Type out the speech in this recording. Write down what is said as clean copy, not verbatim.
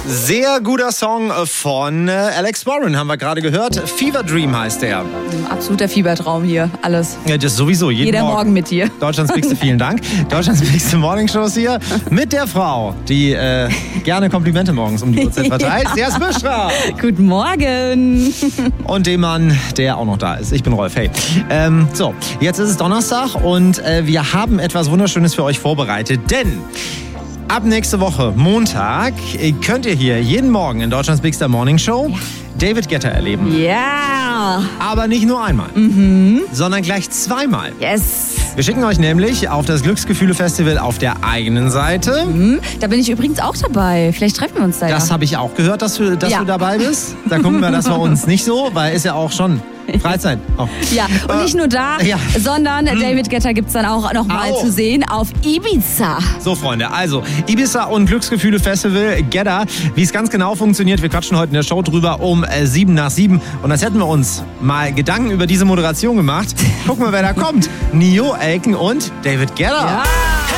Sehr guter Song von Alex Warren, haben wir gerade gehört. Fever Dream heißt der. Absoluter Fiebertraum hier, alles. Ja, das sowieso, Jeder Morgen mit dir. Deutschlands Bigste, vielen Dank. Deutschlands Bigste Morningshows hier mit der Frau, die gerne Komplimente morgens um die Uhrzeit verteilt. Ja. Servus Büschra. Guten Morgen. Und dem Mann, der auch noch da ist. Ich bin Rolf, hey. So, jetzt ist es Donnerstag und wir haben etwas Wunderschönes für euch vorbereitet, denn ab nächste Woche, Montag, könnt ihr hier jeden Morgen in Deutschlands Bigster Morning Show David Guetta erleben. Ja. Aber nicht nur einmal, sondern gleich zweimal. Yes. Wir schicken euch nämlich auf das Glücksgefühle-Festival auf der eigenen Seite. Da bin ich übrigens auch dabei. Vielleicht treffen wir uns da. Das habe ich auch gehört, dass du dabei bist. Da gucken wir das bei uns nicht so, weil ist ja auch schon Freizeit. Oh. Ja, und nicht nur da, sondern David Guetta gibt es dann auch noch mal zu sehen auf Ibiza. So, Freunde, also Ibiza und Glücksgefühle-Festival Guetta. Wie es ganz genau funktioniert, wir quatschen heute in der Show drüber um 7 nach 7. Und als hätten wir uns mal Gedanken über diese Moderation gemacht. Gucken wir, wer da kommt. Nio, Elken und David Guetta. Ja.